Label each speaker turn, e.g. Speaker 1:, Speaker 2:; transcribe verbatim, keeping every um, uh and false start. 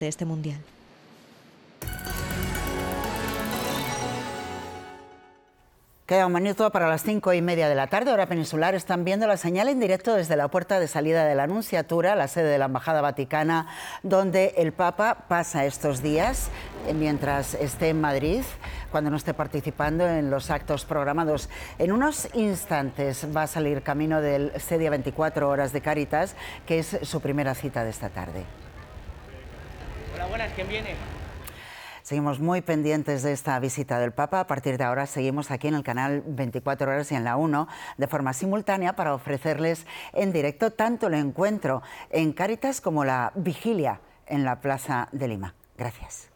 Speaker 1: de este mundial.
Speaker 2: Queda un minuto para las cinco y media de la tarde, hora peninsular. Están viendo la señal en directo desde la puerta de salida de la Anunciatura, la sede de la Embajada Vaticana, donde el Papa pasa estos días, mientras esté en Madrid, cuando no esté participando en los actos programados. En unos instantes va a salir camino del Sedia veinticuatro horas de Cáritas, que es su primera cita de esta tarde.
Speaker 3: Hola, buenas, ¿quién viene?
Speaker 2: Seguimos muy pendientes de esta visita del Papa. A partir de ahora seguimos aquí en el canal veinticuatro horas y en la uno de forma simultánea para ofrecerles en directo tanto el encuentro en Cáritas como la vigilia en la Plaza de Lima. Gracias.